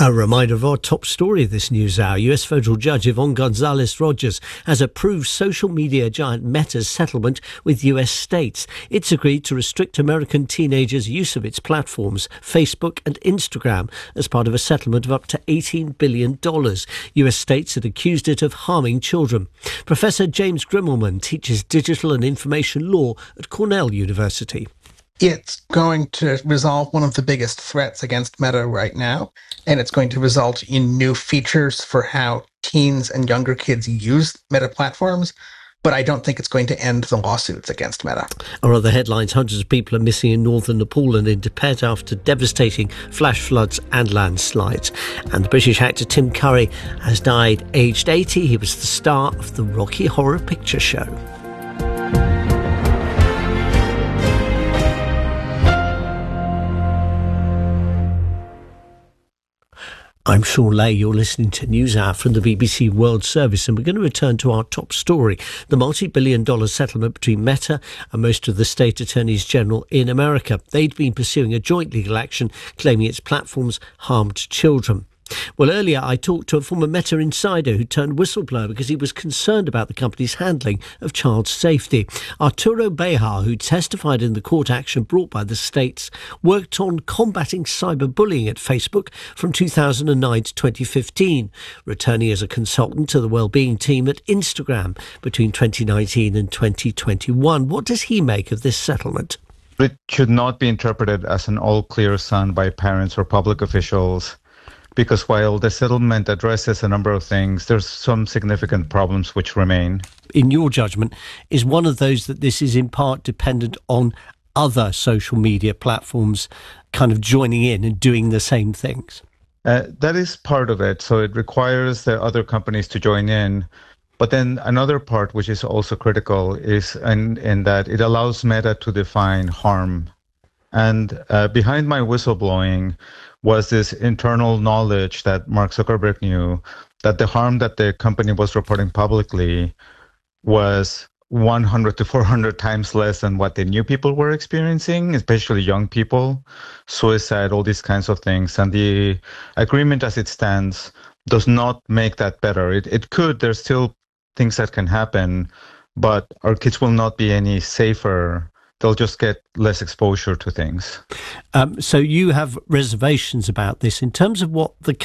A reminder of our top story this news hour. US federal judge Yvonne Gonzalez-Rogers has approved social media giant Meta's settlement with US states. It's agreed to restrict American teenagers' use of its platforms, Facebook and Instagram, as part of a settlement of up to $18 billion. US states had accused it of harming children. Professor James Grimmelman teaches digital and information law at Cornell University. It's going to resolve one of the biggest threats against Meta right now, and it's going to result in new features for how teens and younger kids use Meta platforms, but I don't think it's going to end the lawsuits against Meta. Our other headlines: hundreds of people are missing in northern Nepal and in Tibet after devastating flash floods and landslides. And the British actor Tim Curry has died aged 80. He was the star of the Rocky Horror Picture Show. I'm Sean Lay. You're listening to NewsHour from the BBC World Service, and we're going to return to our top story, the multi-billion-dollar settlement between Meta and most of the state attorneys general in America. They'd been pursuing a joint legal action claiming its platforms harmed children. Well, earlier I talked to a former Meta insider who turned whistleblower because he was concerned about the company's handling of child safety. Arturo Bejar, who testified in the court action brought by the states, worked on combating cyberbullying at Facebook from 2009 to 2015, returning as a consultant to the wellbeing team at Instagram between 2019 and 2021. What does he make of this settlement? It should not be interpreted as an all-clear sign by parents or public officials, because while the settlement addresses a number of things, there's some significant problems which remain. In your judgment, is one of those that this is in part dependent on other social media platforms kind of joining in and doing the same things? That is part of it. So it requires the other companies to join in. But then another part, which is also critical, is in that it allows Meta to define harm. And behind my whistleblowing was this internal knowledge that Mark Zuckerberg knew, that the harm that the company was reporting publicly was 100 to 400 times less than what the new people were experiencing, especially young people, suicide, all these kinds of things. And the agreement as it stands does not make that better. It could, there's still things that can happen, but our kids will not be any safer. They'll just get less exposure to things. So you have reservations about this. In terms of what the